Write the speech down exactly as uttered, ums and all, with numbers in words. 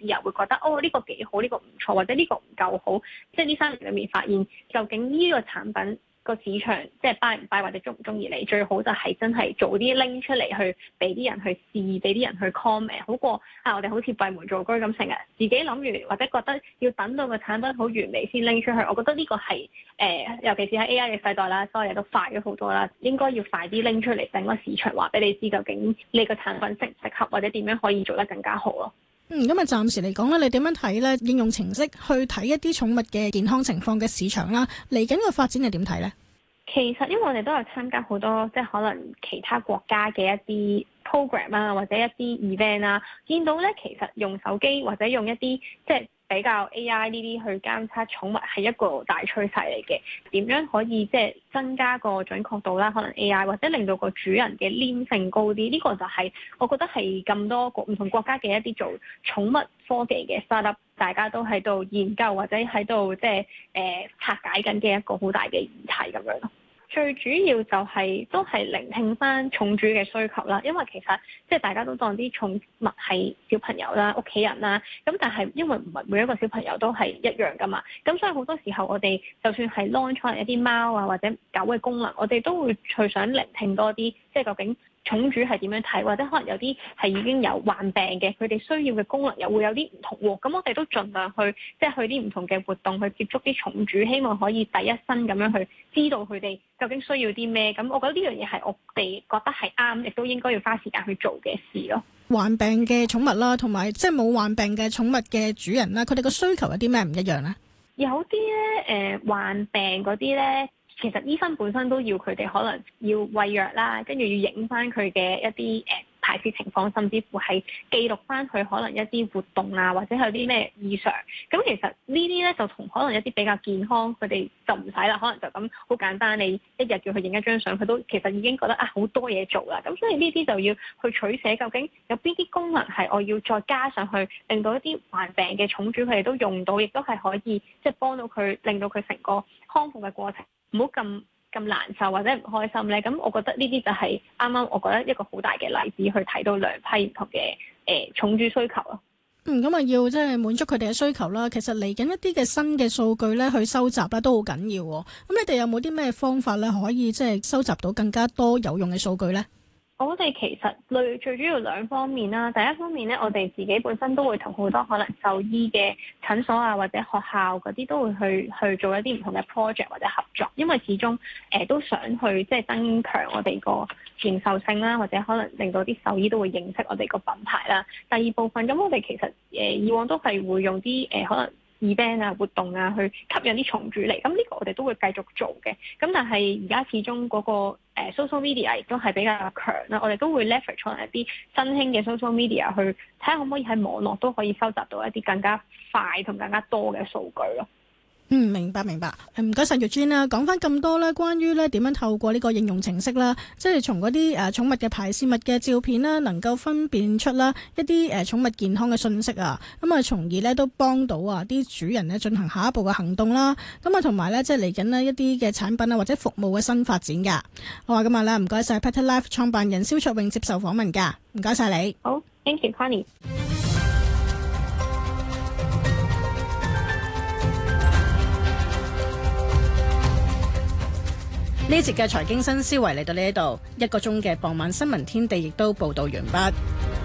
時候會覺得哦呢個幾好，呢個唔錯，或者呢個唔夠好，即係呢三年裏面發現究竟呢個產品個市場即係 buy 唔 buy 或者中唔中意你，最好就係真係早啲拎出嚟去俾啲人去試，俾啲人去 comment， 好過啊我哋好似閉門造車咁成日自己諗完或者覺得要等到個產品好完美先拎出去。我覺得呢個係誒、呃，尤其是喺 A I 嘅世代啦，所有嘢都快咗好多啦，應該要快啲拎出嚟，等個市場話俾你知究竟你個產品適唔適合，或者點樣可以做得更加好咯。 嗯，咁啊，暫時嚟講咧，你點樣睇咧？應用程式去睇一啲寵物嘅健康情況嘅市場啦，嚟緊個發展係點睇咧？ 其實因為我哋都有參加好多即係可能其他國家嘅一啲 program 啊，或者一啲 event 啊，見到咧其實用手機或者用一啲即係比較 A I 呢啲去監測寵物係一個大趨勢嚟嘅。點樣可以即係增加個準確度啦？可能 A I 或者令到個主人嘅黏性高啲，呢、這個就係我覺得係咁多個唔同國家嘅一啲做寵物科技嘅 startup，大家都喺度研究或者喺度即係誒拆解緊嘅一個好大嘅議題咁樣咯。最主要就係、是、都係聆聽翻寵主嘅需求啦，因為其實即係大家都當啲寵物係小朋友啦、屋企人啦，咁但係因為唔係每一個小朋友都係一樣噶嘛，咁所以好多時候我哋就算係 launch 出嚟一啲貓啊或者狗嘅功能，我哋都會去想聆聽多啲，即係究竟寵主係點樣睇，或者可能有啲係已經有患病嘅，佢哋需要嘅功能又會有啲唔同喎。咁我哋都盡量去即係去啲唔同嘅活動去接觸啲寵主，希望可以第一身咁樣去知道佢哋究竟需要啲咩。咁我覺得呢樣嘢係我哋覺得係啱，亦都應該要花時間去做嘅事咯。 患病嘅寵物啦，同埋即係冇患病嘅寵物嘅主人啦，佢哋個需求有啲咩唔一樣咧？ 有啲咧誒患病嗰啲咧。其實醫生本身都要佢哋可能要餵藥啦，跟住要影翻佢嘅一啲誒排泄情況，甚至乎係記錄翻佢可能一啲活動啊，或者係有啲咩異常。咁其實呢啲咧就同可能一啲比較健康，佢哋就唔使啦，可能就咁好簡單，你一日叫佢影一張相，佢都其實已經覺得啊好多嘢做啦。咁所以呢啲就要去取捨，究竟有邊啲功能係我要再加上去，令到一啲患病嘅寵主佢哋都用到，亦都係可以即係幫到佢，令到佢成個康復嘅過程唔好咁咁難受或者唔開心咧，咁我覺得呢啲就係啱啱我覺得一個好大嘅例子，去睇到兩批唔同嘅誒寵主需求咯。 嗯，咁啊要即係滿足佢哋嘅需求啦。其實嚟緊一啲嘅新嘅數據咧，去收集咧都好緊要。咁你哋有冇啲咩方法咧，可以即係收集到更加多有用嘅數據咧？ 我哋其實類最主要兩方面啦。第一方面咧，我哋自己本身都會同好多可能獸醫嘅診所啊，或者學校嗰啲都會去去做一啲唔同嘅 project 或者合作，因為始終誒、呃、都想去即係增強我哋個認受性啦，或者可能令到啲獸醫都會認識我哋個品牌啦。第二部分咁，我哋其實誒、呃、以往都係會用啲誒、呃、可能event 啊活動啊去吸引啲寵主嚟，咁呢個我哋都會繼續做嘅。咁但係而家始終嗰、那個、呃、social media 亦都係比較強啦，我哋都會 leverage 可能一啲新興嘅 social media 去睇下可唔可以喺網絡都可以收集到一啲更加快同更加多嘅數據咯。 嗯，明白明白。唔該晒Eugene啦，講翻咁多咧，關於咧點樣透過呢個應用程式啦，即係從嗰啲誒寵物嘅排泄物嘅照片啦，能夠分辨出啦一啲誒寵物健康嘅信息啊，咁啊從而咧都幫到啊啲主人咧進行下一步嘅行動啦。咁啊同埋咧即係嚟緊呢一啲嘅產品啊或者服務嘅新發展噶。好啊，今日咧唔該晒 Petal Life 創辦人蕭卓穎接受訪問噶，唔該晒你。 好 ，thank you Connie。 呢節嘅財經新思維嚟到呢一度，一個鐘嘅傍晚新聞天地亦都報道完畢。